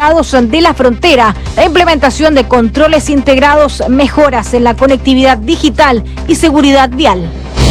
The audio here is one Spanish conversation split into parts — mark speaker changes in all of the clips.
Speaker 1: lados de la frontera, la implementación de controles integrados, mejoras en la conectividad digital y seguridad vial.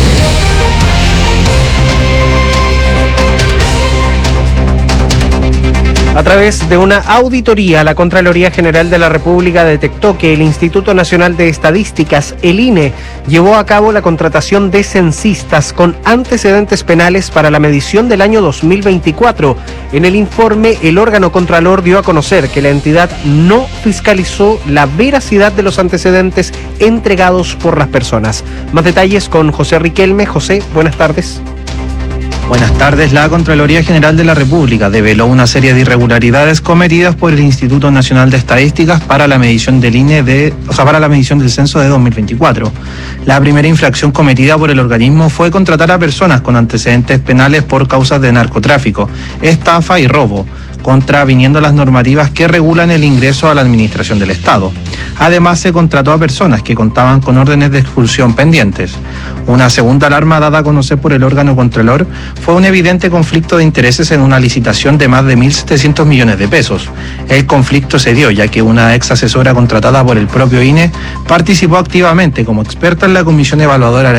Speaker 2: A través de una auditoría, la Contraloría General de la República detectó que el Instituto Nacional de Estadísticas, el INE, llevó a cabo la contratación de censistas con antecedentes penales para la medición del año 2024. En el informe, el órgano contralor dio a conocer que la entidad no fiscalizó la veracidad de los antecedentes entregados por las personas. Más detalles con José Riquelme. José, buenas tardes.
Speaker 3: Buenas tardes. La Contraloría General de la República develó una serie de irregularidades cometidas por el Instituto Nacional de Estadísticas para la medición del para la medición del censo de 2024. La primera infracción cometida por el organismo fue contratar a personas con antecedentes penales por causas de narcotráfico, estafa y robo, contraviniendo las normativas que regulan el ingreso a la administración del Estado. Además, se contrató a personas que contaban con órdenes de expulsión pendientes. Una segunda alarma dada a conocer por el órgano contralor fue un evidente conflicto de intereses en una licitación de más de 1.700 millones de pesos. El conflicto se dio ya que una ex asesora contratada por el propio INE participó activamente como experta en la comisión evaluadora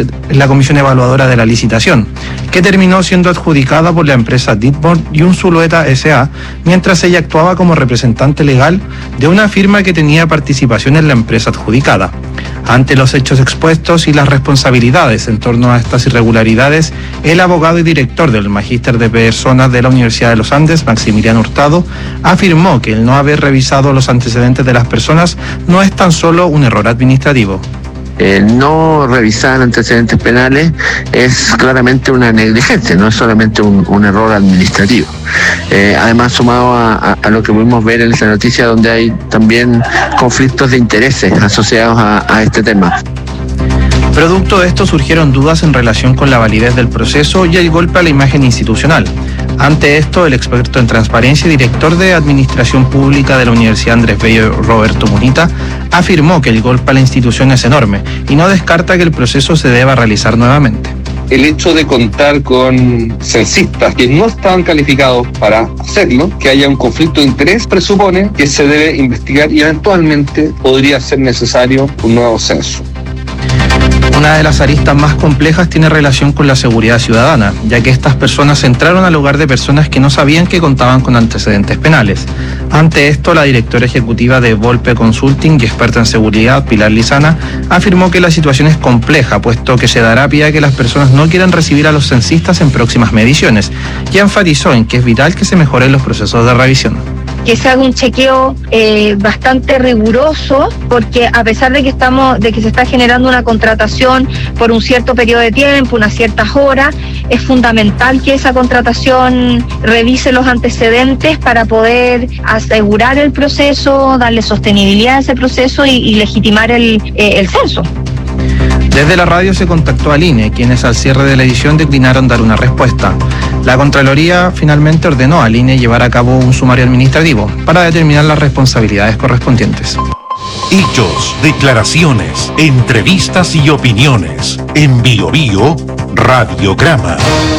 Speaker 3: de la licitación, que terminó siendo adjudicada por la empresa Ditborn y un Zulueta S.A., mientras ella actuaba como representante legal de una firma que tenía participación en la empresa adjudicada. Ante los hechos expuestos y las responsabilidades en torno a estas irregularidades, el abogado y director del Magíster de Personas de la Universidad de los Andes, Maximiliano Hurtado, afirmó que el no haber revisado los antecedentes de las personas no es tan solo un error administrativo.
Speaker 4: El no revisar antecedentes penales es claramente una negligencia, no es solamente un error administrativo. Además, sumado a lo que pudimos ver en esa noticia, donde hay también conflictos de intereses asociados a este tema.
Speaker 3: Producto de esto surgieron dudas en relación con la validez del proceso y el golpe a la imagen institucional. Ante esto, el experto en transparencia y director de Administración Pública de la Universidad Andrés Bello, Roberto Munita, afirmó que el golpe a la institución es enorme y no descarta que el proceso se deba realizar nuevamente.
Speaker 5: El hecho de contar con censistas que no estaban calificados para hacerlo, que haya un conflicto de interés, presupone que se debe investigar y eventualmente podría ser necesario un nuevo censo.
Speaker 3: Una de las aristas más complejas tiene relación con la seguridad ciudadana, ya que estas personas entraron al hogar de personas que no sabían que contaban con antecedentes penales. Ante esto, la directora ejecutiva de Volpe Consulting y experta en seguridad, Pilar Lizana, afirmó que la situación es compleja, puesto que se dará pie a que las personas no quieran recibir a los censistas en próximas mediciones, y enfatizó en que es vital que se mejoren los procesos de revisión.
Speaker 6: Que se haga un chequeo bastante riguroso, porque a pesar de que se está generando una contratación por un cierto periodo de tiempo, unas ciertas horas, es fundamental que esa contratación revise los antecedentes para poder asegurar el proceso, darle sostenibilidad a ese proceso y legitimar el censo.
Speaker 3: Desde la radio se contactó al INE, quienes al cierre de la edición declinaron dar una respuesta. La Contraloría finalmente ordenó al INE llevar a cabo un sumario administrativo para determinar las responsabilidades correspondientes.
Speaker 7: Hechos, declaraciones, entrevistas y opiniones. En Bio Bio, Radiograma.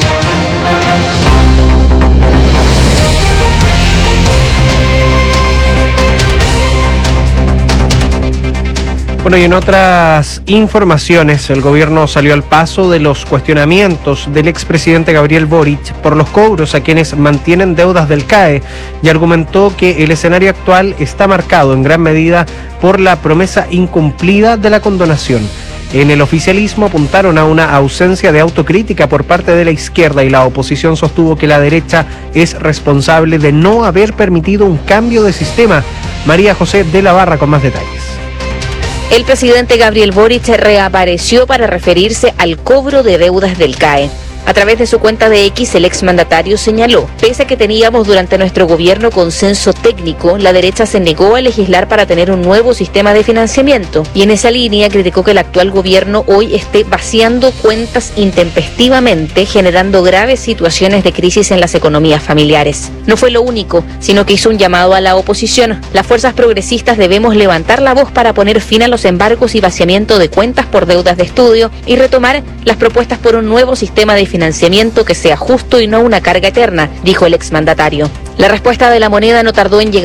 Speaker 2: Bueno, y en otras informaciones, el gobierno salió al paso de los cuestionamientos del expresidente Gabriel Boric por los cobros a quienes mantienen deudas del CAE y argumentó que el escenario actual está marcado en gran medida por la promesa incumplida de la condonación. En el oficialismo apuntaron a una ausencia de autocrítica por parte de la izquierda y la oposición sostuvo que la derecha es responsable de no haber permitido un cambio de sistema. María José de la Barra con más detalles.
Speaker 8: El presidente Gabriel Boric reapareció para referirse al cobro de deudas del CAE. A través de su cuenta de X, el exmandatario señaló, pese a que teníamos durante nuestro gobierno consenso técnico, la derecha se negó a legislar para tener un nuevo sistema de financiamiento. Y en esa línea criticó que el actual gobierno hoy esté vaciando cuentas intempestivamente, generando graves situaciones de crisis en las economías familiares. No fue lo único, sino que hizo un llamado a la oposición. Las fuerzas progresistas debemos levantar la voz para poner fin a los embargos y vaciamiento de cuentas por deudas de estudio y retomar las propuestas por un nuevo sistema de financiamiento que sea justo y no una carga eterna, dijo el exmandatario. La respuesta de la moneda no tardó en llegar